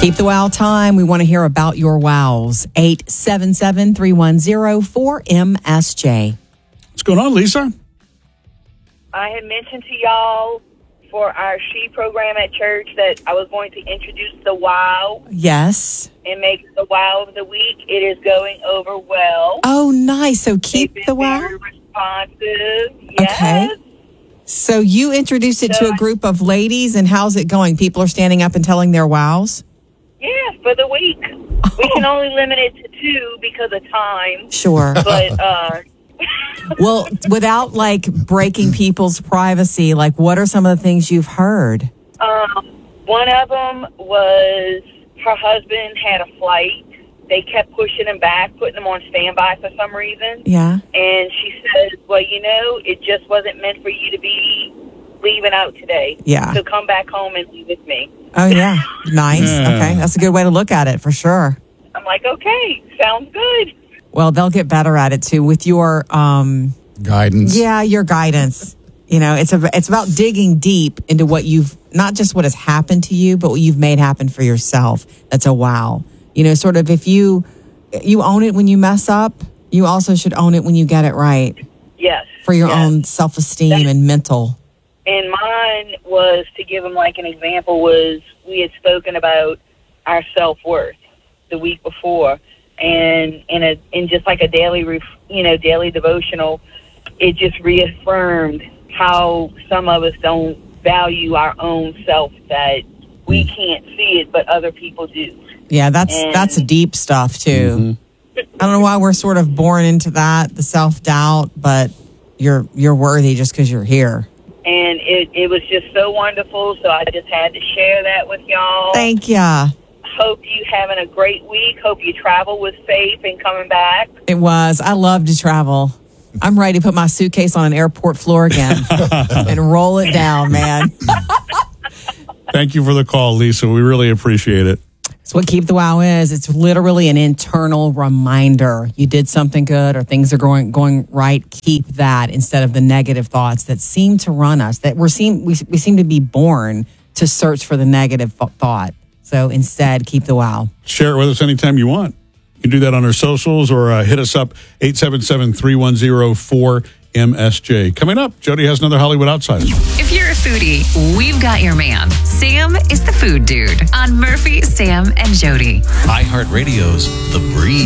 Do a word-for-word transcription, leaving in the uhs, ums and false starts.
Keep the wow time. We want to hear about your wows. eight seven seven, three one zero, four M S J. What's going on, Lisa? I had mentioned to y'all for our She program at church that I was going to introduce the wow Yes. and make the wow of the week. It is going over well. Oh, nice. So keep They've the been wow. very responsive. Yes. Okay. So you introduced it So to a I- group of ladies, and how's it going? People are standing up and telling their wows? Yeah, for the week. We can only limit it to two because of time. Sure. But, uh... Well, without, like, breaking people's privacy, like, what are some of the things you've heard? Um, one of them was her husband had a flight. They kept pushing him back, putting him on standby for some reason. Yeah. And she said, well, you know, it just wasn't meant for you to be leaving out today. Yeah. So come back home and be with me. Oh, yeah. Nice. Yeah. Okay. That's a good way to look at it, for sure. I'm like, okay, sounds good. Well, they'll get better at it, too, with your, um, Guidance. yeah, your guidance. You know, it's a, it's about digging deep into what you've, not just what has happened to you, but what you've made happen for yourself. That's a wow. You know, sort of if you, you own it when you mess up, you also should own it when you get it right Yes. for your yes. own self-esteem That- and mental. And mine was, to give them like an example, was we had spoken about our self-worth the week before. And in a in just like a daily, ref, you know, daily devotional, it just reaffirmed how some of us don't value our own self, that we can't see it, but other people do. Yeah, that's And- that's deep stuff too. Mm-hmm. I don't know why we're sort of born into that, the self-doubt, but you're you're worthy just because you're here. And it, it was just so wonderful, so I just had to share that with y'all. Thank ya. Hope you having a great week. Hope you travel was safe and coming back. It was. I love to travel. I'm ready to put my suitcase on an airport floor again and roll it down, man. Thank you for the call, Lisa. We really appreciate it. It's what Keep the Wow is. It's literally an internal reminder. You did something good or things are going going right. Keep that instead of the negative thoughts that seem to run us. That we're seem we we seem to be born to search for the negative th- thought. So instead, keep the wow. Share it with us anytime you want. You can do that on our socials or uh, hit us up, eight seven seven, three one zero, four M S J. Coming up, Jody has another Hollywood Outsider. If you're a foodie, we've got your man. Sam is the food dude on Murphy, Sam, and Jody. iHeartRadio's The Breeze.